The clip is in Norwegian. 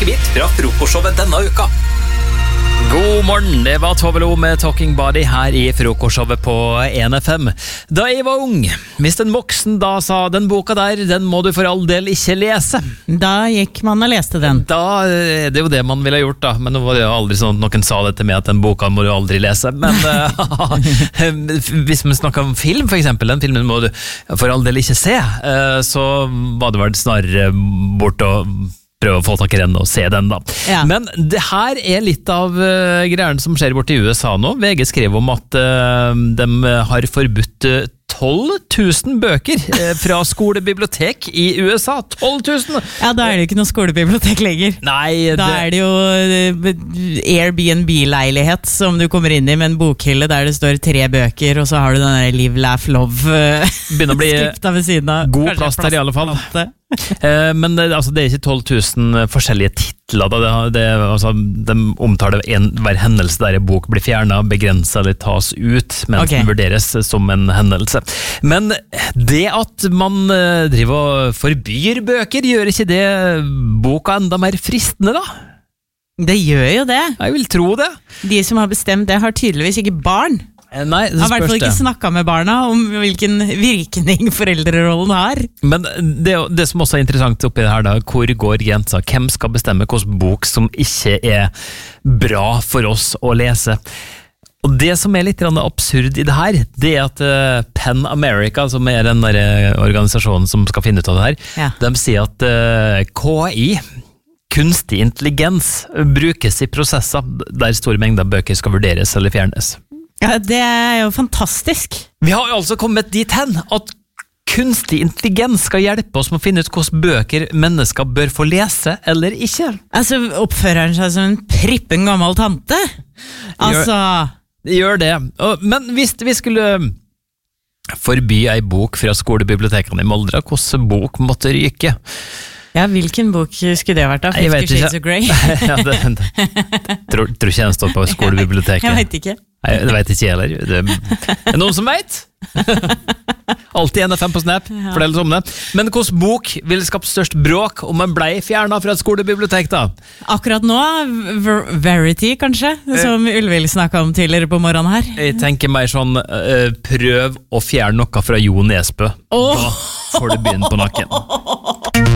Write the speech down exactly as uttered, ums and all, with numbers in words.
smakebit fra frokostshowet denne uka. God morgen, det var Tove Lo med Talking Body her i frokostshowet på en F M. Da jeg var ung, hvis en voksen da sa den boka der, den må du for all del ikke lese. Da gikk man og leste den. Da er det jo det man ville gjort da, men nå var det jo aldri sånn at noen sa det til meg at den boka må du aldri lese. Men uh, hvis man snakker om film for eksempel, den filmen må du for all del ikke se, uh, så var det vel snarere bort og prøve å få tak i den og se den da. Ja. Men det her er litt av uh, greiene som skjer bort i U S A nå. V G skrev om at uh, de har forbudt uh, tolv tusen bøker uh, fra skolebibliotek i U S A. tolv tusen! Ja, da er det jo ikke noe skolebibliotek lenger. Nei, da det... er det jo uh, Airbnb-leilighet som du kommer inn i med en bokhylle der det står tre bøker, og så har du den der Live, Laugh, Love uh, begynner å bli skripta ved siden av. God plass der i alle fall. Eh, men det, altså, det er ikke tolv tusen forskjellige titler da. det, det, altså, de omtaler en, hver hendelse der en bok blir fjernet, begrenset eller tas ut mens Ok. den vurderes som en hendelse. Men det at man eh, driver og forbyr bøker, gjør ikke det boka enda mer fristende da? Det gjør jo det. Jeg vil tro det. De som har bestemt det har tydeligvis ikke barn. Eh, Nei, det Har i hvert fall spørs ikke det. snakket med barna om hvilken virkning foreldrerollen har. Men det, det som også er interessant oppi det her da, hvor går grensa? Hvem skal bestemme hvilken bok som ikke er bra for oss å lese? Og det som er litt absurd i det her, det er at uh, Pen America, som er den der organisasjonen som skal finne ut av det her, Ja. de sier at uh, K I, kunstig intelligens, brukes i prosesser der store mengder bøker skal vurderes eller fjernes. Ja, det er jo fantastisk. Vi har jo altså kommet dit hen at kunstig intelligens skal hjelpe oss med å finne ut hvordan bøker mennesker bør få lese eller ikke. Altså, oppfører han seg som en prippen gammel tante? Altså... Det gjør det. Og- Men hvis vi skulle forby ei bok fra skolebibliotekene i Moldra, hvordan bok måtte ryke? Ja, hvilken bok skulle det vært da? Jeg vet Fifty Shades ikke. of Grey? ja, det, det, tror, tror ikke den står på skolebiblioteket. Jeg vet ikke. Nei, det vet ikke jeg heller. Det er noen som vet? Alltid en F M på Snap, fortell oss om det. Men hvilken bok ville skapt størst bråk om man ble fjernet fra et skolebibliotek da? Akkurat nå, Ver Verity kanskje, som Ulvild snakket om tidligere på morgenen her. Jeg tenker mer sånn, uh, prøv å fjerne noe fra Jo Nesbø. Åh! Da får du begynne på nakken.